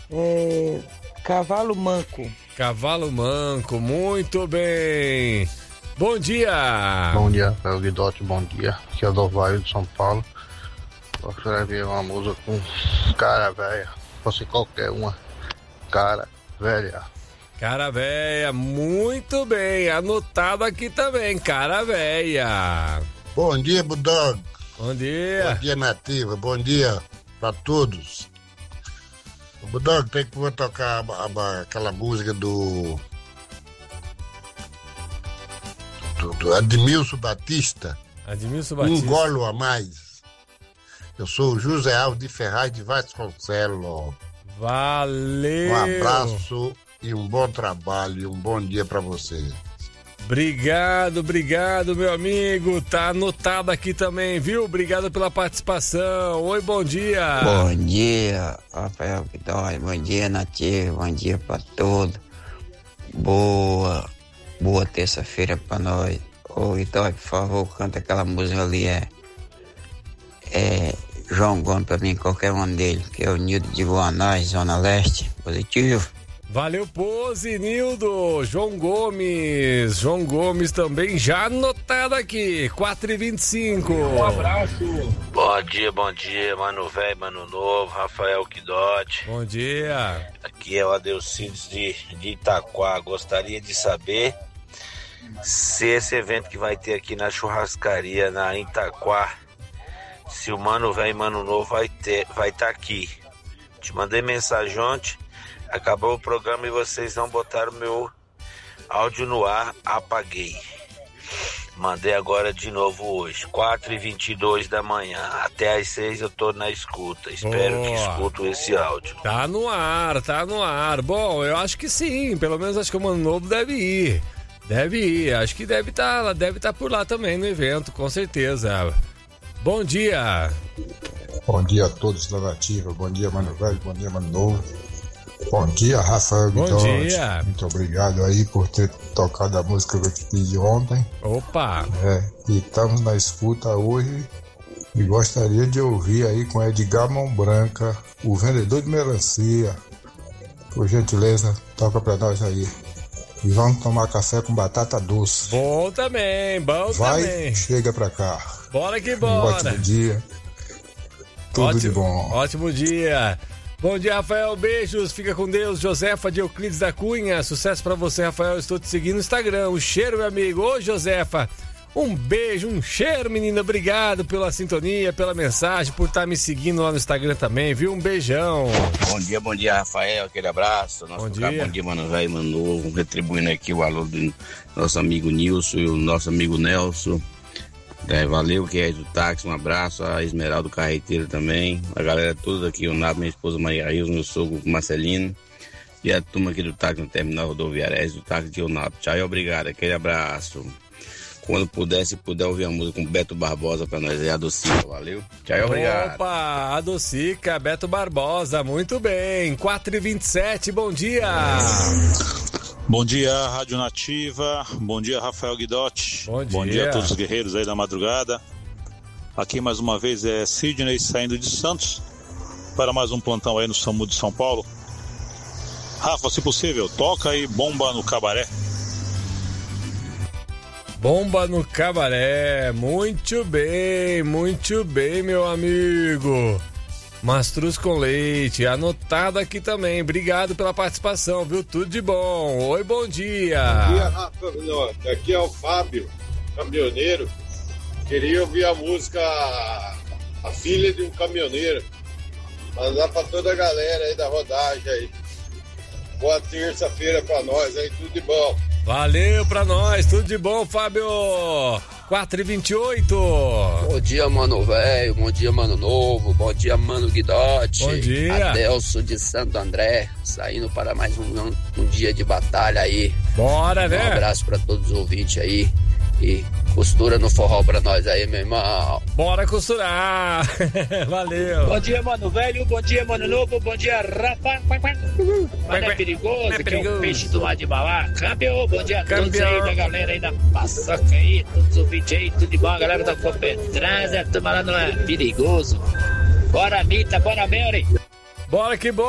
Cavalo Manco. Cavalo Manco, muito bem. Bom dia. Bom dia, Rafael Guidotti, bom dia. Aqui é o Dovaio de São Paulo. Eu escrevi uma música com cara velha. Fosse qualquer uma. Cara velha. Cara véia, muito bem. Anotado aqui também, cara véia. Bom dia, Budog. Bom dia. Bom dia, Nativa. Bom dia pra todos. Budog, tem que tocar aquela música do Admilson Batista. Admilson Batista. Um golo a mais. Eu sou o José Alves de Ferraz de Vasconcelos. Valeu. Um abraço e um bom trabalho e um bom dia pra você. Obrigado, meu amigo. Tá anotado aqui também, viu? Obrigado pela participação. Oi, bom dia. Bom dia, Rafael Guidotti. Bom dia, Nativa. Bom dia pra todos. Boa terça-feira pra nós. Ô, Guidotti, por favor, canta aquela música ali. João Gomes pra mim, qualquer um dele, que é o Nildo de Guanás, Zona Leste. Positivo. Valeu, Pose, Nildo. João Gomes também já anotado aqui, 4h25. Um abraço. Bom dia, mano velho, mano novo, Rafael Guidotti. Bom dia. Aqui é o Adelcides de Itaquá. Gostaria de saber se esse evento que vai ter aqui na churrascaria na Itaquá, se o mano velho e mano novo vai estar aqui. Te mandei mensagem ontem. Acabou o programa e vocês não botaram meu áudio no ar, apaguei. Mandei agora de novo hoje, 4h22 da manhã. Até às 6 eu tô na escuta. Espero que escuto esse áudio. Tá no ar. Bom, eu acho que sim. Pelo menos acho que o Mano Novo deve ir. Acho que deve estar por lá também no evento, com certeza. Bom dia. Bom dia a todos da Nativa. Bom dia, Mano Velho. Bom dia, Mano Novo. Bom dia, Rafael Guidotti. Bom dia. Muito obrigado aí por ter tocado a música que eu te pedi ontem. Opa! E estamos na escuta hoje e gostaria de ouvir aí com Edgar Mão Branca, o vendedor de melancia. Por gentileza, toca pra nós aí. E vamos tomar café com batata doce. Bom também. Vai, chega pra cá. Bora que bora. Um ótimo dia. Tudo de bom. Ótimo dia. Bom dia, Rafael, beijos, fica com Deus. Josefa de Euclides da Cunha, sucesso pra você, Rafael, estou te seguindo no Instagram. Um cheiro, meu amigo. Ô, Josefa, um beijo, um cheiro, menina, obrigado pela sintonia, pela mensagem, por estar me seguindo lá no Instagram também, viu? Um beijão. Bom dia, Rafael, aquele abraço. Bom dia, mano velho, mano novo, retribuindo aqui o alô do nosso amigo Nilson e o nosso amigo Nelson. Valeu, que é do táxi, um abraço, a Esmeralda Carreteiro também, a galera toda aqui, o Nabo, minha esposa Maria Rios, meu sogro Marcelino e a turma aqui do táxi no terminal rodoviário do táxi de Onato. Tchau e obrigado, aquele abraço. Quando puder, se puder ouvir a música com Beto Barbosa pra nós, é a Docica, valeu? Tchau e obrigado. Opa, a Docica, Beto Barbosa, muito bem, 4h27, bom dia. Bom dia, Rádio Nativa. Bom dia, Rafael Guidotti. Bom dia a todos os guerreiros aí da madrugada. Aqui mais uma vez é Sidney saindo de Santos para mais um plantão aí no SAMU de São Paulo. Rafa, se possível, toca aí Bomba no Cabaré. Bomba no Cabaré, muito bem, meu amigo. Mastruz com leite, anotado aqui também. Obrigado pela participação, viu? Tudo de bom. Oi, bom dia. Bom dia, Rafa. Aqui é o Fábio, caminhoneiro. Queria ouvir a música A Filha de um Caminhoneiro. Mandar pra toda a galera aí da rodagem aí. Boa terça-feira pra nós aí, tudo de bom. Valeu pra nós, tudo de bom, Fábio. 4h28. Bom dia, mano velho. Bom dia, mano novo. Bom dia, mano Guidotti. Bom dia. Adelso de Santo André, saindo para mais um dia de batalha aí. Bora, né? Um abraço pra todos os ouvintes aí. E costura no forró pra nós aí, meu irmão. Bora costurar. Valeu. Bom dia, mano velho. Bom dia, mano novo. Bom dia, Rafa. Mas não é perigoso, que é um peixe do mar de balá. Câmbio. Bom dia a todos aí, da galera aí da paçoca aí, todos os ouvintes aí, tudo de bom. A galera da Copetrans, a turma lá não é perigoso. Bora, Mita, bora, Mary. Bora que bora.